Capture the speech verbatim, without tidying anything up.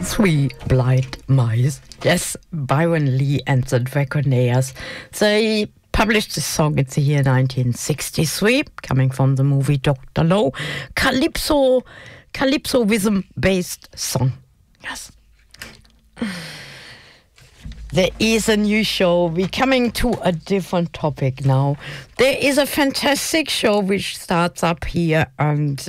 Three Blind Mice. Yes, Byron Lee and the Dragonaires. They published this song in the year nineteen sixty-three, coming from the movie Doctor No. Calypso, Calypso rhythm-based song. Yes. There is a new show. We're coming to a different topic now. There is a fantastic show which starts up here and